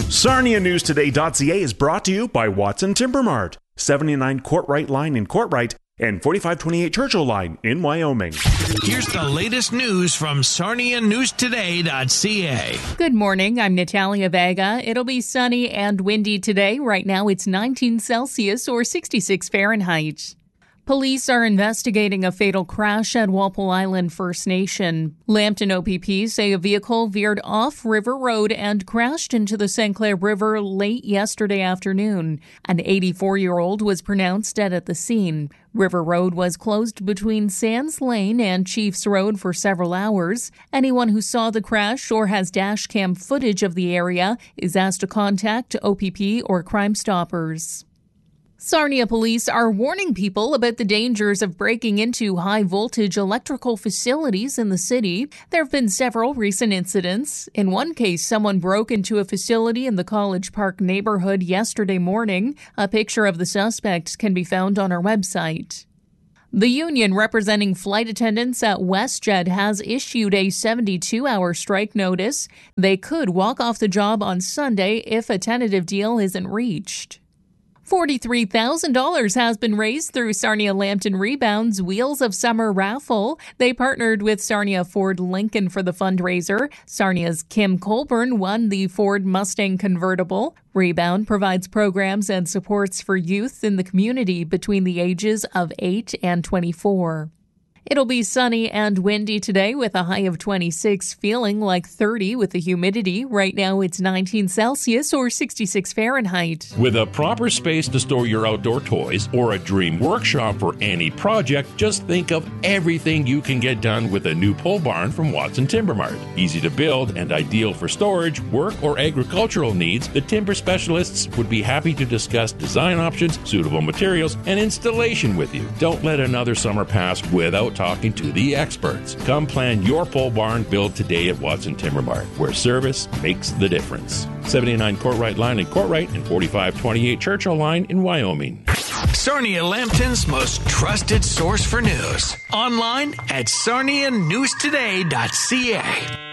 SarniaNewsToday.ca is brought to you by Watson Timber Mart, 79 Courtright Line in Courtright and 4528 Churchill Line in Wyoming. Here's the latest news from SarniaNewsToday.ca. Good morning. I'm Natalia Vega. It'll be sunny and windy today. Right now it's 19 Celsius or 66 Fahrenheit. Police are investigating a fatal crash at Walpole Island First Nation. Lambton OPP say a vehicle veered off River Road and crashed into the St. Clair River late yesterday afternoon. An 84-year-old was pronounced dead at the scene. River Road was closed between Sands Lane and Chiefs Road for several hours. Anyone who saw the crash or has dash cam footage of the area is asked to contact OPP or Crime Stoppers. Sarnia police are warning people about the dangers of breaking into high-voltage electrical facilities in the city. There have been several recent incidents. In one case, someone broke into a facility in the College Park neighborhood yesterday morning. A picture of the suspect can be found on our website. The union representing flight attendants at WestJet has issued a 72-hour strike notice. They could walk off the job on Sunday if a tentative deal isn't reached. $43,000 has been raised through Sarnia Lambton Rebound's Wheels of Summer raffle. They partnered with Sarnia Ford Lincoln for the fundraiser. Sarnia's Kim Colburn won the Ford Mustang convertible. Rebound provides programs and supports for youth in the community between the ages of 8 and 24. It'll be sunny and windy today with a high of 26, feeling like 30 with the humidity. Right now it's 19 Celsius or 66 Fahrenheit. With a proper space to store your outdoor toys or a dream workshop for any project, just think of everything you can get done with a new pole barn from Watson Timber Mart. Easy to build and ideal for storage, work, or agricultural needs, the timber specialists would be happy to discuss design options, suitable materials, and installation with you. Don't let another summer pass without talking to the experts. Come plan your pole barn build today at Watson Timber Mart, where service makes the difference. 79 Courtright Line in Courtright and 4528 Churchill Line in Wyoming. Sarnia Lambton's most trusted source for news. Online at SarniaNewsToday.ca.